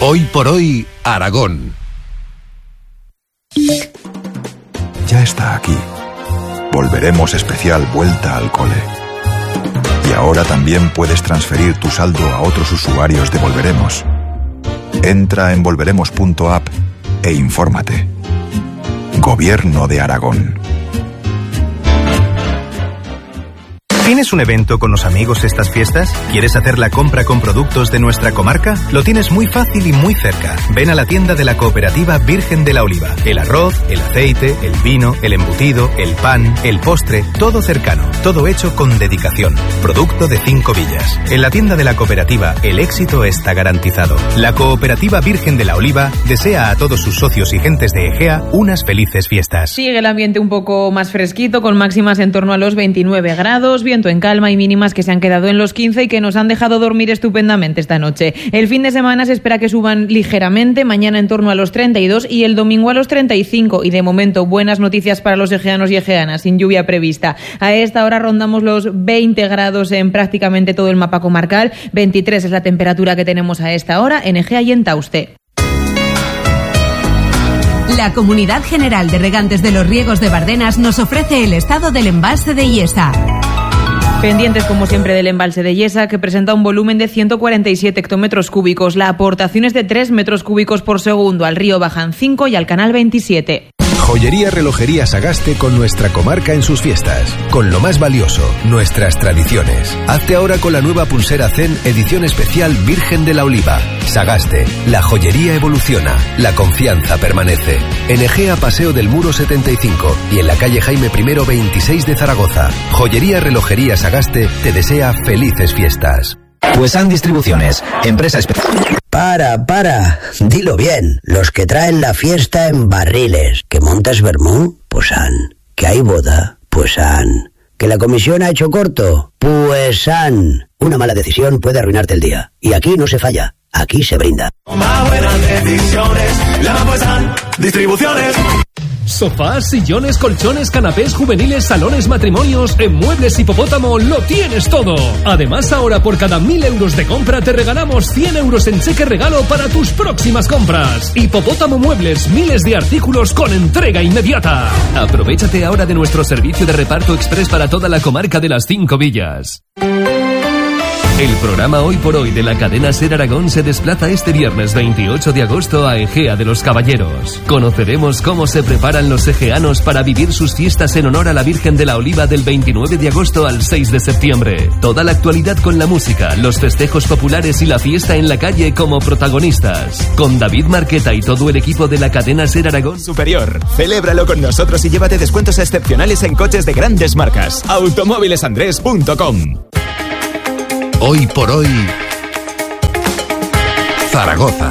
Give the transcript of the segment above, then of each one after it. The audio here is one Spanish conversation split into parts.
Hoy por hoy, Aragón. Ya está aquí. Volveremos especial Vuelta al Cole. Y ahora también puedes transferir tu saldo a otros usuarios de Volveremos. Entra en volveremos.app e infórmate. Gobierno de Aragón. ¿Tienes un evento con los amigos estas fiestas? ¿Quieres hacer la compra con productos de nuestra comarca? Lo tienes muy fácil y muy cerca. Ven a la tienda de la Cooperativa Virgen de la Oliva. El arroz, el aceite, el vino, el embutido, el pan, el postre, todo cercano, todo hecho con dedicación. Producto de 5 villas. En la tienda de la Cooperativa, el éxito está garantizado. La Cooperativa Virgen de la Oliva desea a todos sus socios y gentes de Egea unas felices fiestas. Sigue el ambiente un poco más fresquito, con máximas en torno a los 29 grados, viento en calma y mínimas que se han quedado en los 15 y que nos han dejado dormir estupendamente esta noche. El fin de semana se espera que suban ligeramente, mañana en torno a los 32 y el domingo a los 35. Y de momento, buenas noticias para los egeanos y egeanas, sin lluvia prevista. A esta hora rondamos los 20 grados en prácticamente todo el mapa comarcal. 23 es la temperatura que tenemos a esta hora en Egea y en Tauste. La Comunidad General de Regantes de los Riegos de Bardenas nos ofrece el estado del embalse de Iesa. Pendientes, como siempre, del embalse de Iesa, que presenta un volumen de 147 hectómetros cúbicos. La aportación es de 3 metros cúbicos por segundo. Al río bajan 5 y al canal 27. Joyería Relojería Sagaste con nuestra comarca en sus fiestas. Con lo más valioso, nuestras tradiciones. Hazte ahora con la nueva pulsera Zen edición especial Virgen de la Oliva. Sagaste, la joyería evoluciona, la confianza permanece. En Egea, Paseo del Muro 75 y en la calle Jaime I 26 de Zaragoza. Joyería Relojería Sagaste te desea felices fiestas. Puesan Distribuciones, empresa especial. Para, dilo bien. Los que traen la fiesta en barriles. ¿Que montas vermú? Pues han. ¿Que hay boda? Pues han. ¿Que la comisión ha hecho corto? Pues han. Una mala decisión puede arruinarte el día. Y aquí no se falla. Aquí se brinda. Más buenas decisiones, la Puesan Distribuciones. Sofás, sillones, colchones, canapés juveniles, salones, matrimonios. En Muebles Hipopótamo lo tienes todo. Además, ahora por cada 1.000 euros de compra te regalamos 100 euros en cheque regalo para tus próximas compras. Hipopótamo Muebles, miles de artículos con entrega inmediata. Aprovechate ahora de nuestro servicio de reparto express para toda la comarca de las 5 villas. El programa Hoy por Hoy de la cadena SER Aragón se desplaza este viernes 28 de agosto a Egea de los Caballeros. Conoceremos cómo se preparan los egeanos para vivir sus fiestas en honor a la Virgen de la Oliva del 29 de agosto al 6 de septiembre. Toda la actualidad con la música, los festejos populares y la fiesta en la calle como protagonistas. Con David Marqueta y todo el equipo de la cadena SER Aragón Superior. Celébralo con nosotros y llévate descuentos excepcionales en coches de grandes marcas. Automóvilesandrés.com. Hoy por hoy, Zaragoza.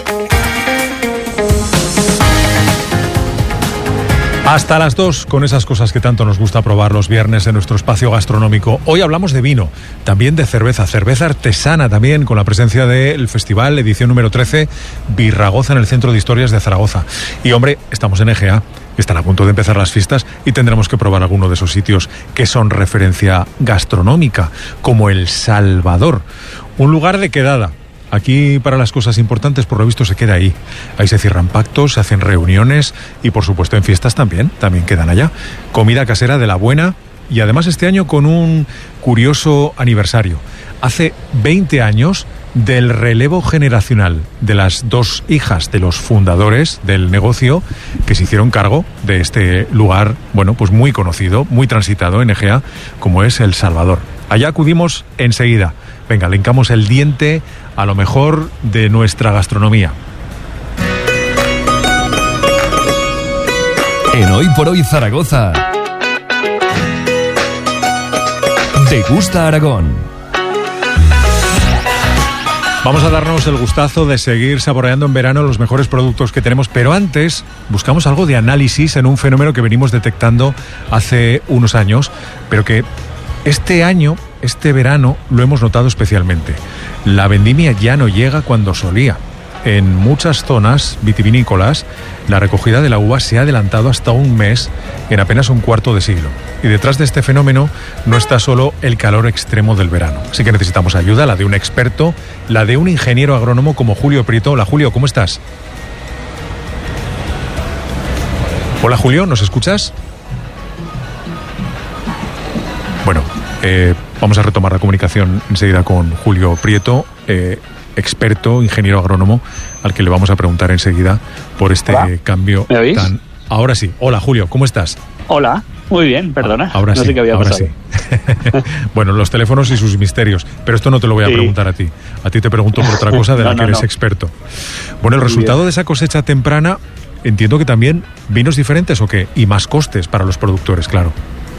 Hasta las 2 con esas cosas que tanto nos gusta probar los viernes en nuestro espacio gastronómico. Hoy hablamos de vino, también de cerveza artesana también, con la presencia del festival edición número 13 Birragoza en el Centro de Historias de Zaragoza. Y hombre, estamos en Egea, están a punto de empezar las fiestas y tendremos que probar alguno de esos sitios que son referencia gastronómica, como El Salvador, un lugar de quedada. Aquí, para las cosas importantes, por lo visto, se queda ahí. Ahí se cierran pactos, se hacen reuniones y, por supuesto, en fiestas también quedan allá. Comida casera de la buena y, además, este año con un curioso aniversario. Hace 20 años del relevo generacional de las 2 hijas de los fundadores del negocio que se hicieron cargo de este lugar, bueno, pues muy conocido, muy transitado en Egea, como es El Salvador. Allá acudimos enseguida. Venga, le hincamos el diente a lo mejor de nuestra gastronomía. En Hoy por Hoy Zaragoza, Degusta Aragón. Vamos a darnos el gustazo de seguir saboreando en verano los mejores productos que tenemos, pero antes buscamos algo de análisis en un fenómeno que venimos detectando hace unos años, pero que este verano lo hemos notado especialmente. La vendimia ya no llega cuando solía. en muchas zonas vitivinícolas la recogida de la uva se ha adelantado hasta un mes en apenas un cuarto de siglo. Y detrás de este fenómeno no está solo el calor extremo del verano. Así que necesitamos ayuda, la de un experto, la de un ingeniero agrónomo como Julio Prieto. Hola Julio, ¿cómo estás? Hola Julio, ¿nos escuchas? Bueno, vamos a retomar la comunicación enseguida con Julio Prieto, experto, ingeniero agrónomo, al que le vamos a preguntar enseguida por este cambio. ¿Me oís? Ahora sí. Hola Julio, ¿cómo estás? Hola, muy bien, perdona. Ahora no sí, sé qué había ahora pasado. Sí. Bueno, los teléfonos y sus misterios, pero esto no te lo voy a preguntar a ti. A ti te pregunto por otra cosa de la que eres experto. Bueno, el resultado de esa cosecha temprana, entiendo que también vinos diferentes o qué, y más costes para los productores, claro.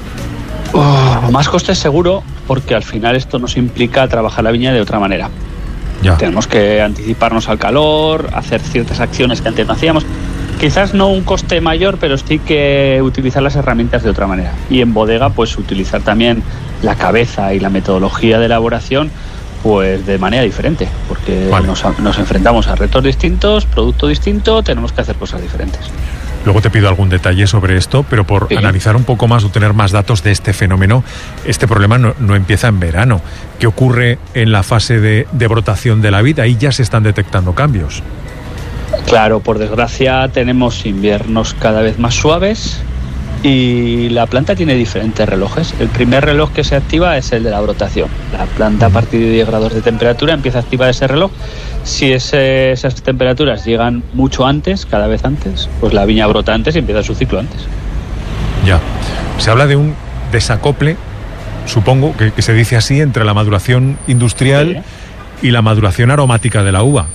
Más costes seguro, porque al final esto nos implica trabajar la viña de otra manera. Ya. Tenemos que anticiparnos al calor, hacer ciertas acciones que antes no hacíamos. Quizás no un coste mayor, pero sí que utilizar las herramientas de otra manera. Y en bodega, pues utilizar también la cabeza y la metodología de elaboración pues de manera diferente, porque nos enfrentamos a retos distintos, producto distinto, tenemos que hacer cosas diferentes. Luego te pido algún detalle sobre esto, pero por analizar un poco más o tener más datos de este fenómeno, este problema no empieza en verano. ¿Qué ocurre en la fase de brotación de la vid? Ahí ya se están detectando cambios. Claro, por desgracia tenemos inviernos cada vez más suaves y la planta tiene diferentes relojes. El primer reloj que se activa es el de la brotación. La planta a partir de 10 grados de temperatura empieza a activar ese reloj. Si esas temperaturas llegan mucho antes, cada vez antes, pues la viña brota antes y empieza su ciclo antes. Ya. Se habla de un desacople, supongo que se dice así, entre la maduración industrial y la maduración aromática de la uva.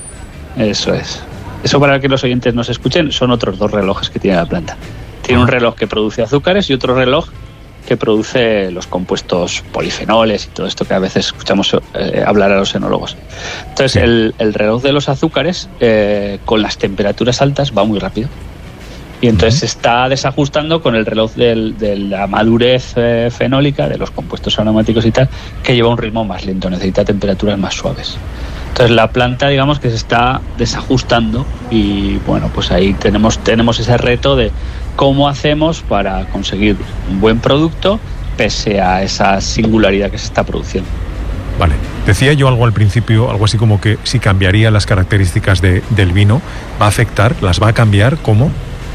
Eso es. Eso, para que los oyentes nos escuchen, son otros dos relojes que tiene la planta. Tiene un reloj que produce azúcares y otro reloj que produce los compuestos polifenoles y todo esto que a veces escuchamos hablar a los enólogos. Entonces, el reloj de los azúcares, con las temperaturas altas, va muy rápido. Y entonces se está desajustando con el reloj de la madurez fenólica, de los compuestos aromáticos y tal, que lleva un ritmo más lento, necesita temperaturas más suaves. Entonces la planta, digamos que se está desajustando y bueno, pues ahí tenemos ese reto de cómo hacemos para conseguir un buen producto pese a esa singularidad que se está produciendo. Vale. Decía yo algo al principio, algo así como que si cambiaría las características del vino, ¿va a afectar? ¿Las va a cambiar? ¿Cómo?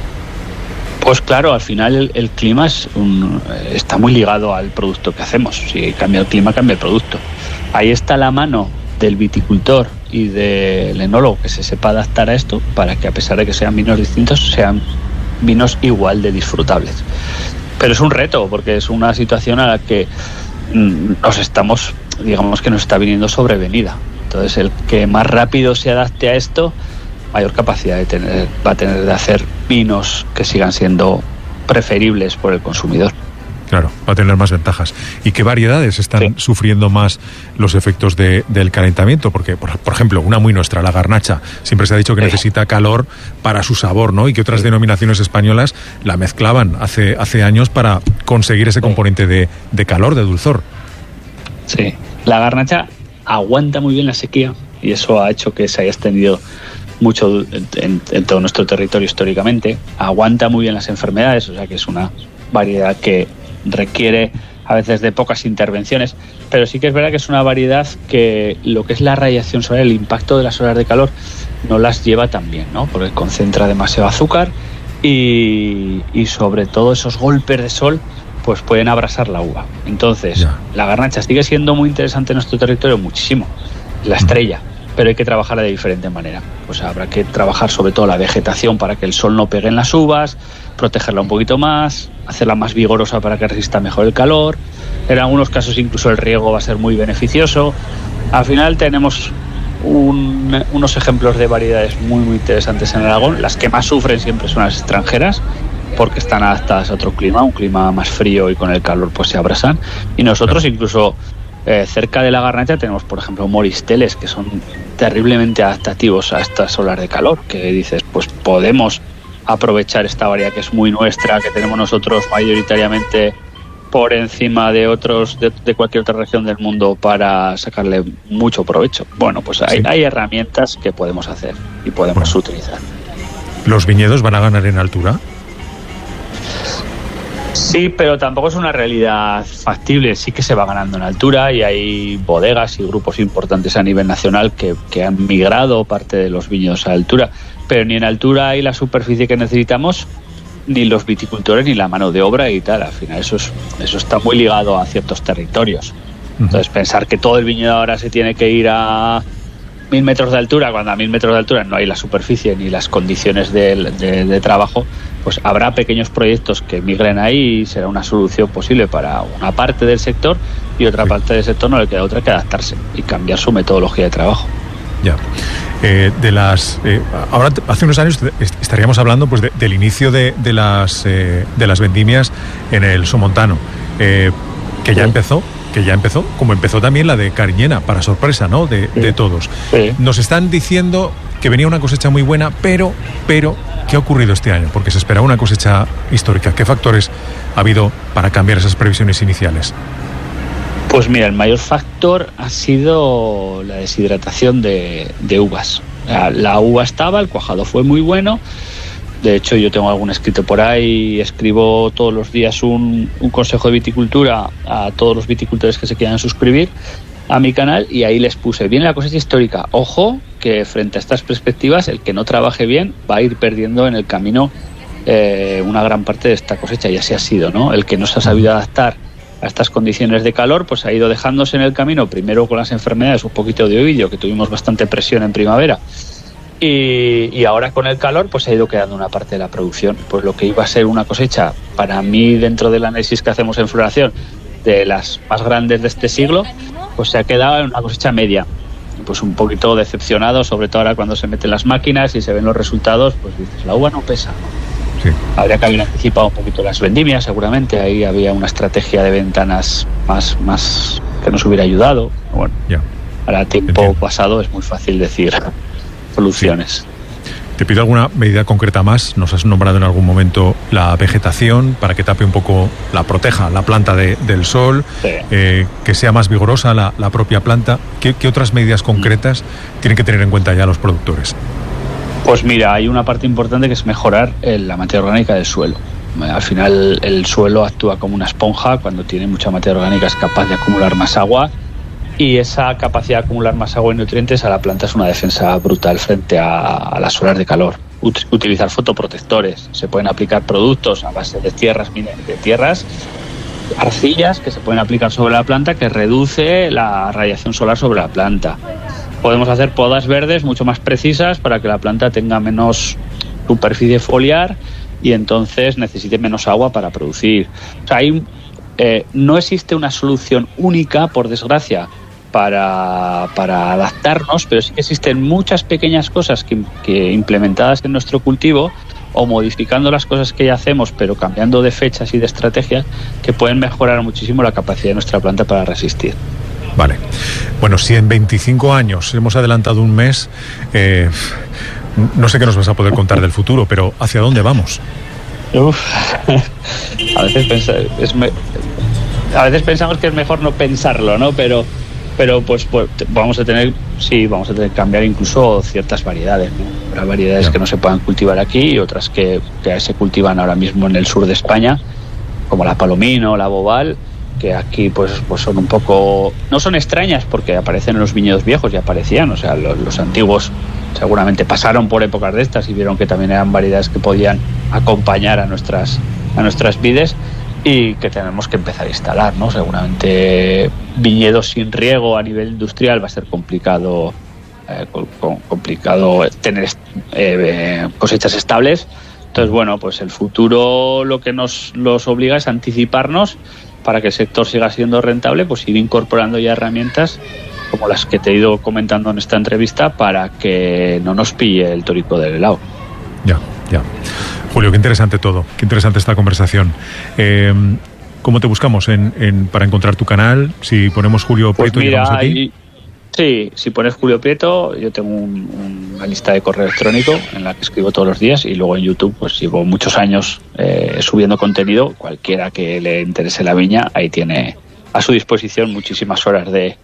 Pues claro, al final el clima está muy ligado al producto que hacemos. Si cambia el clima, cambia el producto. Ahí está la mano del viticultor y del enólogo que se sepa adaptar a esto para que, a pesar de que sean vinos distintos, sean vinos igual de disfrutables. Pero es un reto, porque es una situación a la que nos está viniendo sobrevenida. Entonces, el que más rápido se adapte a esto, mayor capacidad va a tener de hacer vinos que sigan siendo preferibles por el consumidor. Claro, va a tener más ventajas. ¿Y qué variedades están sufriendo más los efectos del calentamiento? Porque, por ejemplo, una muy nuestra, la garnacha, siempre se ha dicho que necesita calor para su sabor, ¿no? Y que otras denominaciones españolas la mezclaban hace años para conseguir ese componente de calor, de dulzor. Sí, la garnacha aguanta muy bien la sequía y eso ha hecho que se haya extendido mucho en todo nuestro territorio históricamente. Aguanta muy bien las enfermedades, o sea que es una variedad que requiere a veces de pocas intervenciones, pero sí que es verdad que es una variedad que lo que es la radiación solar, el impacto de las olas de calor, no las lleva tan bien, ¿no? Porque concentra demasiado azúcar y sobre todo esos golpes de sol pues pueden abrasar la uva. Entonces, la garnacha sigue siendo muy interesante en nuestro territorio, muchísimo, la estrella, pero hay que trabajarla de diferente manera. Pues habrá que trabajar sobre todo la vegetación para que el sol no pegue en las uvas, protegerla un poquito más, hacerla más vigorosa para que resista mejor el calor. En algunos casos incluso el riego va a ser muy beneficioso. Al final tenemos unos ejemplos de variedades muy muy interesantes en Aragón. Las que más sufren siempre son las extranjeras, porque están adaptadas a otro clima, un clima más frío, y con el calor pues se abrasan. Y nosotros incluso cerca de la garnacha tenemos, por ejemplo, moristeles, que son terriblemente adaptativos a estas olas de calor, que dices, pues podemos aprovechar esta variedad que es muy nuestra, que tenemos nosotros mayoritariamente por encima de otros de cualquier otra región del mundo para sacarle mucho provecho. Bueno, pues hay herramientas que podemos hacer y podemos utilizar. ¿Los viñedos van a ganar en altura? Sí, pero tampoco es una realidad factible. Sí que se va ganando en altura y hay bodegas y grupos importantes a nivel nacional que han migrado parte de los viñedos a altura, pero ni en altura hay la superficie que necesitamos, ni los viticultores, ni la mano de obra y tal. Al final eso está muy ligado a ciertos territorios. Entonces pensar que todo el viñedo ahora se tiene que ir a 1000 metros de altura, cuando a 1000 metros de altura no hay la superficie ni las condiciones de trabajo, pues habrá pequeños proyectos que migren ahí y será una solución posible para una parte del sector, y otra parte del sector no le queda otra que adaptarse y cambiar su metodología de trabajo. Ya. Ahora, hace unos años estaríamos hablando pues del inicio de las vendimias en el Somontano, que ya empezó, como empezó también la de Cariñena, para sorpresa, ¿no?, de todos. Sí. Nos están diciendo que venía una cosecha muy buena, pero ¿qué ha ocurrido este año? Porque se esperaba una cosecha histórica. ¿Qué factores ha habido para cambiar esas previsiones iniciales? Pues mira, el mayor factor ha sido la deshidratación de uvas. La uva estaba, el cuajado fue muy bueno. De hecho, yo tengo algún escrito por ahí, escribo todos los días un consejo de viticultura a todos los viticultores que se quieran suscribir a mi canal, y ahí les puse: viene la cosecha histórica, ojo que frente a estas perspectivas el que no trabaje bien va a ir perdiendo en el camino una gran parte de esta cosecha, y así ha sido, ¿no? El que no se ha sabido adaptar a estas condiciones de calor, pues ha ido dejándose en el camino, primero con las enfermedades, un poquito de ovidio, que tuvimos bastante presión en primavera, y ahora con el calor pues ha ido quedando una parte de la producción. Pues lo que iba a ser una cosecha, para mí, dentro del análisis que hacemos en floración, de las más grandes de este siglo, pues se ha quedado en una cosecha media. Pues un poquito decepcionado, sobre todo ahora cuando se meten las máquinas y se ven los resultados, pues dices, la uva no pesa, ¿no? Sí. Habría que haber anticipado un poquito las vendimias, seguramente. Ahí había una estrategia de ventanas más que nos hubiera ayudado. Bueno, ahora tiempo pasado es muy fácil decir soluciones. Sí. Te pido alguna medida concreta más. Nos has nombrado en algún momento la vegetación para que tape un poco, proteja la planta del sol, que sea más vigorosa la propia planta. ¿Qué otras medidas concretas tienen que tener en cuenta ya los productores? Pues mira, hay una parte importante que es mejorar la materia orgánica del suelo. Al final el suelo actúa como una esponja. Cuando tiene mucha materia orgánica es capaz de acumular más agua, y esa capacidad de acumular más agua y nutrientes a la planta es una defensa brutal frente a las olas de calor. Utilizar fotoprotectores, se pueden aplicar productos a base de tierras, arcillas que se pueden aplicar sobre la planta, que reduce la radiación solar sobre la planta. Podemos hacer podas verdes mucho más precisas para que la planta tenga menos superficie foliar y entonces necesite menos agua para producir. O sea, no existe una solución única, por desgracia, para adaptarnos, pero sí que existen muchas pequeñas cosas que implementadas en nuestro cultivo, o modificando las cosas que ya hacemos, pero cambiando de fechas y de estrategias, que pueden mejorar muchísimo la capacidad de nuestra planta para resistir. Vale. Bueno, si en 25 años hemos adelantado un mes, no sé qué nos vas a poder contar del futuro, pero ¿hacia dónde vamos? A veces pensamos que es mejor no pensarlo, ¿no? Pero pues vamos a tener que cambiar incluso ciertas variedades, ¿no? Habrá variedades que no se puedan cultivar aquí y otras que se cultivan ahora mismo en el sur de España, como la palomino, la bobal, que aquí pues son un poco, no son extrañas porque aparecen en los viñedos viejos, y aparecían, o sea, los antiguos seguramente pasaron por épocas de estas y vieron que también eran variedades que podían acompañar a nuestras vides, y que tenemos que empezar a instalar, ¿no? Seguramente viñedos sin riego a nivel industrial va a ser complicado tener cosechas estables. Entonces, bueno, pues el futuro lo que nos obliga es anticiparnos para que el sector siga siendo rentable, pues ir incorporando ya herramientas como las que te he ido comentando en esta entrevista para que no nos pille el tórico del helado. Ya. Julio, qué interesante todo, qué interesante esta conversación. ¿Cómo te buscamos para encontrar tu canal? Si ponemos Julio Prieto, pues mira, llegamos a ti. Sí, si pones Julio Prieto, yo tengo una lista de correo electrónico en la que escribo todos los días, y luego en YouTube pues llevo muchos años subiendo contenido. Cualquiera que le interese la viña, ahí tiene a su disposición muchísimas horas de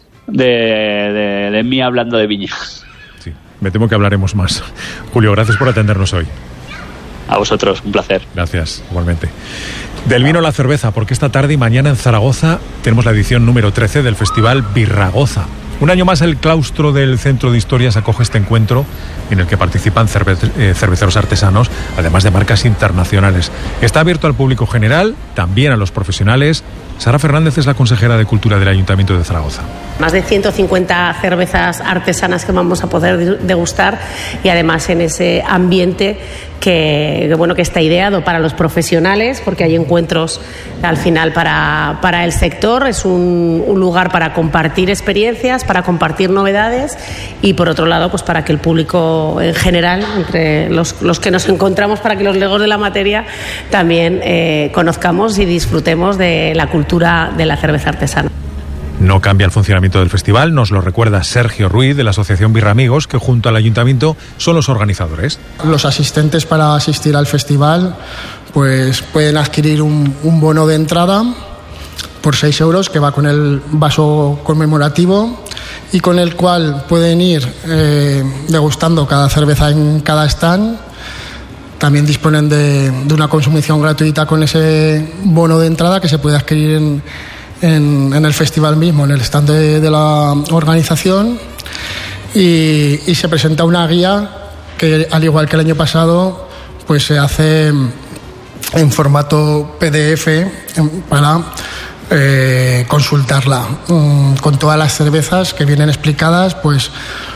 mí hablando de viña. Sí, me temo que hablaremos más. Julio, gracias por atendernos hoy. A vosotros, un placer. Gracias, igualmente. Del vino a la cerveza, porque esta tarde y mañana en Zaragoza tenemos la edición número 13 del Festival Birragoza. Un año más el claustro del Centro de Historias acoge este encuentro en el que participan cerveceros artesanos, además de marcas internacionales. Está abierto al público general, también a los profesionales. Sara Fernández es la consejera de Cultura del Ayuntamiento de Zaragoza. Más de 150 cervezas artesanas que vamos a poder degustar, y además en ese ambiente que está ideado para los profesionales, porque hay encuentros al final para el sector. Es un lugar para compartir experiencias, para compartir novedades, y por otro lado pues para que el público en general, entre los que nos encontramos, para que los legos de la materia también conozcamos y disfrutemos de la cultura de la cerveza artesana. No cambia el funcionamiento del festival, nos lo recuerda Sergio Ruiz de la Asociación Birramigos, que junto al Ayuntamiento son los organizadores. Los asistentes para asistir al festival pues pueden adquirir un bono de entrada por 6 euros que va con el vaso conmemorativo, y con el cual pueden ir degustando cada cerveza en cada stand. También disponen de una consumición gratuita con ese bono de entrada, que se puede adquirir en el festival mismo, en el stand de la organización, y se presenta una guía que, al igual que el año pasado, pues se hace en formato PDF para consultarla, con todas las cervezas que vienen explicadas, pues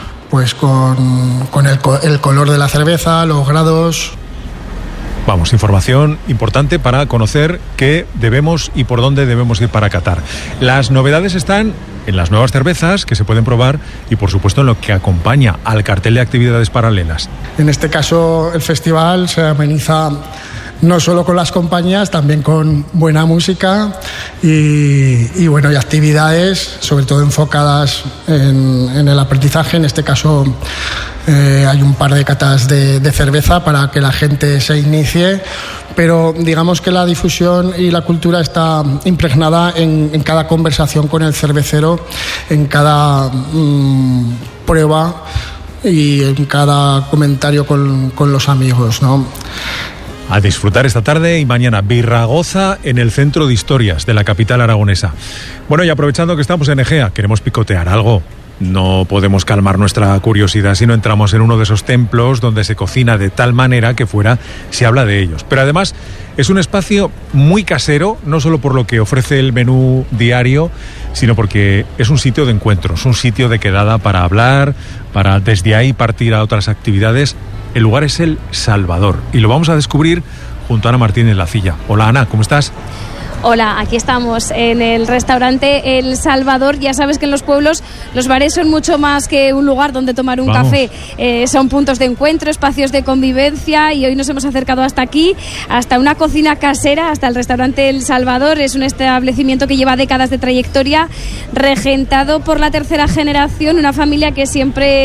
con el color de la cerveza, los grados. Vamos, información importante para conocer qué debemos y por dónde debemos ir para catar. Las novedades están en las nuevas cervezas que se pueden probar y, por supuesto, en lo que acompaña al cartel de actividades paralelas. En este caso, el festival se ameniza no solo con las compañías, también con buena música y actividades, sobre todo enfocadas en el aprendizaje. En este caso hay un par de catas de cerveza para que la gente se inicie, pero digamos que la difusión y la cultura está impregnada en cada conversación con el cervecero, en cada prueba y en cada comentario con los amigos, ¿no? A disfrutar esta tarde y mañana, Birragoza en el Centro de Historias de la capital aragonesa. Bueno, y aprovechando que estamos en Egea, queremos picotear algo. No podemos calmar nuestra curiosidad si no entramos en uno de esos templos donde se cocina de tal manera que fuera se habla de ellos. Pero además es un espacio muy casero, no solo por lo que ofrece el menú diario, sino porque es un sitio de encuentros, un sitio de quedada para hablar, para desde ahí partir a otras actividades. El lugar es El Salvador y lo vamos a descubrir junto a Ana Martínez Lacilla. Hola Ana, ¿cómo estás? Hola, aquí estamos en el restaurante El Salvador. Ya sabes que en los pueblos los bares son mucho más que un lugar donde tomar un café. Son puntos de encuentro, espacios de convivencia, y hoy nos hemos acercado hasta aquí, hasta una cocina casera, hasta el restaurante El Salvador. Es un establecimiento que lleva décadas de trayectoria, regentado por la tercera generación, una familia que siempre